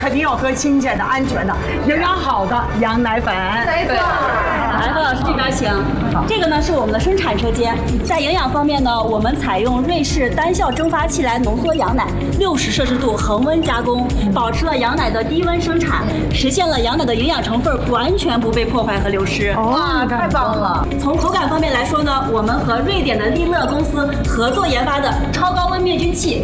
肯定要喝新鲜的、安全的、营养好的羊奶粉。 没错。 来，何老师这边请。这个呢是我们的生产车间，在营养方面呢，我们采用瑞士单效蒸发器来浓缩羊奶，60摄氏度恒温加工，保持了羊奶的低温生产，实现了羊奶的营养成分完全不被破坏和流失。 哇，太棒了！ 从口感方面来说呢，我们和瑞典的利乐公司合作研发的超高温灭菌器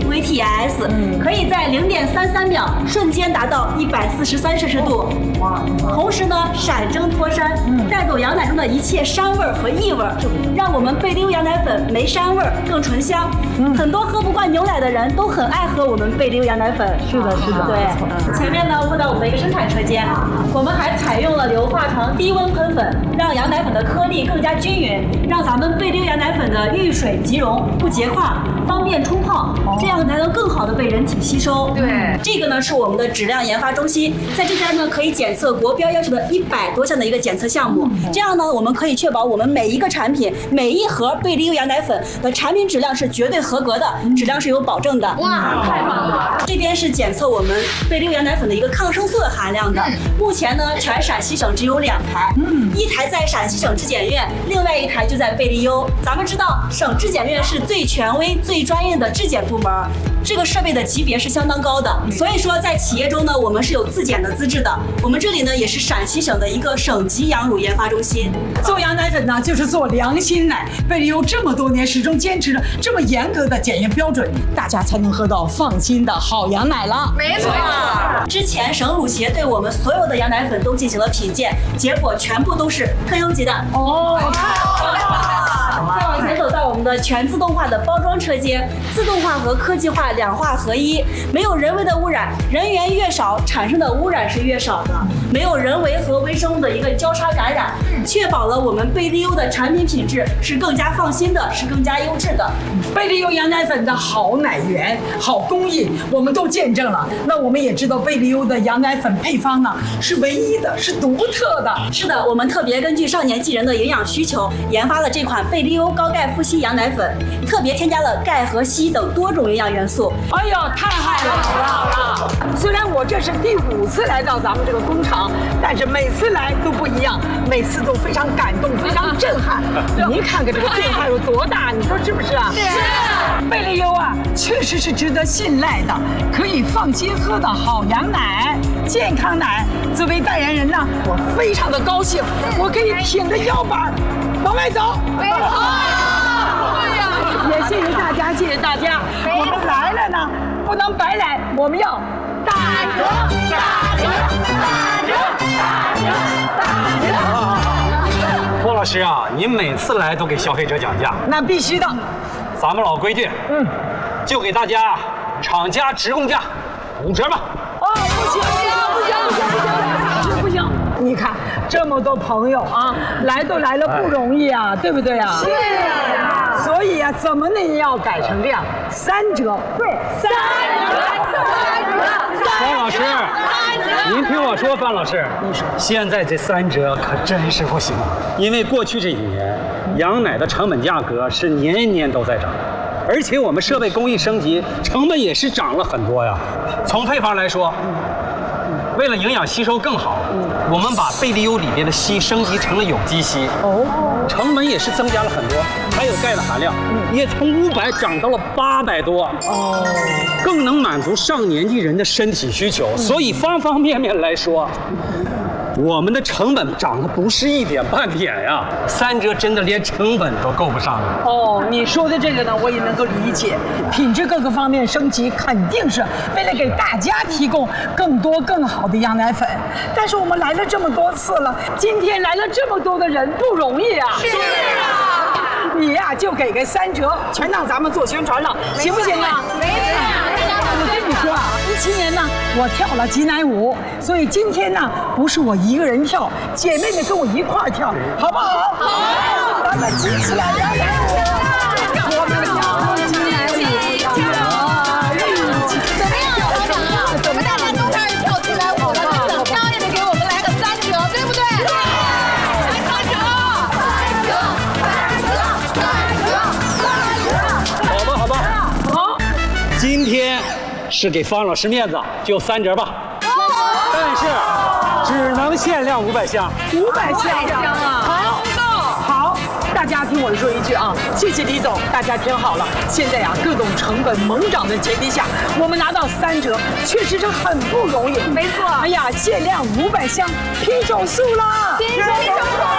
VTS，可以在0.33秒瞬间达到143摄氏度，同时呢闪蒸脱膻，带走羊奶中的一切膻味和异味，让我们贝利优羊奶粉没膻味更醇香。很多喝不惯牛奶的人都很爱喝我们贝利优羊奶粉。 是的，是的。 对，前面呢问到我们的一个生产车间，我们还采用了硫化床低温喷粉，让羊奶粉的颗粒更加均匀，让咱们贝利优羊奶粉的遇水即溶，不结块，方便冲泡，这样才能更好的被人体吸收。 对， 这个呢是我们的质量研发中心，在这边呢可以检测国标要求的100多项的一个检测项目，这样呢我们可以确保我们每一个产品、每一盒贝利优羊奶粉的产品质量是绝对合格的，质量是有保证的。 哇，太棒了！ 这边是检测我们贝利优羊奶粉的一个抗生素的含量的，目前呢全陕西省只有2台，一台在陕西省质检院，另外一台就在贝利优。咱们知道省质检院是最权威、最专业的质检部门，这个设备的级别是相当高的，所以说在企业中呢，我们是有自检的资质的。我们这里呢也是陕西省的一个省级羊乳研发中心。 做羊奶粉呢，就是做良心奶。贝利优这么多年始终坚持着这么严格的检验标准，大家才能喝到放心的好羊奶了。 没错。 之前省乳协对我们所有的羊奶粉都进行了品鉴，结果全部都是特优级的。 哦，太好了！ 再往前走到我们的全自动化的包装车间，自动化和科技化2化合一，没有人为的污染，人员越少，产生的污染是越少的，没有人为和微生物的一个交叉感染，确保了我们贝利优的产品品质是更加放心的，是更加优质的。 贝利优羊奶粉的好奶源、好工艺，我们都见证了。那我们也知道贝利优的羊奶粉配方呢是唯一的，是独特的。 是的，我们特别根据少年纪人的营养需求，研发了这款贝利优高钙富硒羊奶粉，特别添加了钙和硒等多种营养元素。 哎呦，太好了！虽然我这是第5次来到咱们这个工厂，但是每次来都不一样，每次都非常感动，非常震撼。您看看这个变化有多大，你说是不是啊？ 是。 贝利优啊，确实是值得信赖的，可以放心喝的好羊奶、健康奶。作为代言人呢，我非常的高兴，我可以挺着腰板往外走。 没错。对呀。 也谢谢大家，谢谢大家。我们来了呢，不能白来，我们要打折、打折、打折、打折、打折。 郭老师啊，您每次来都给消费者讲价， 那必须的。 咱们老规矩，就给大家厂家直供价5折吧。 哦，不行，不行！你看这么多朋友啊，来都来了不容易啊，对不对啊？ 是啊。 所以啊，怎么呢也要改成这样，3折。对，3折。 方老师，您听我说，范老师，现在这3折可真是不行，因为过去这几年，羊奶的成本价格是年年都在涨。而且我们设备工艺升级，成本也是涨了很多呀。从配方来说，为了营养吸收更好，我们把贝利优里边的硒升级成了有机硒，成本也是增加了很多。还有钙的含量，也从500涨到了800多，更能满足上年纪人的身体需求。所以方方面面来说，我们的成本涨得不是一点半点呀，3折真的连成本都够不上了。 哦，你说的这个呢，我也能够理解，品质各个方面升级，肯定是为了给大家提供更多更好的羊奶粉。但是我们来了这么多次了，今天来了这么多的人，不容易啊。 是啊。 你呀，就给个3折，全当咱们做宣传了，行不行啊？ 没错。 我跟你说啊，17年呢，我跳了挤奶舞，所以今天呢，不是我一个人跳，姐妹们跟我一块儿跳，好不好？好，咱们挤起来，羊奶舞，我们跳挤奶舞， 怎么样，老板啊？我们大家都开始跳起来舞了，等刚也得给我们来个3折，对不对？来3折好吧，好吧，好，今天是给方老师面子，就3折吧。 但是只能限量500箱。 500箱啊！好，大家听我说一句啊，谢谢李总，大家听好了，现在呀，各种成本猛涨的前提下，我们拿到3折，确实是很不容易。 没错。 哎呀，限量500箱，拼手速啦！ 拼手速。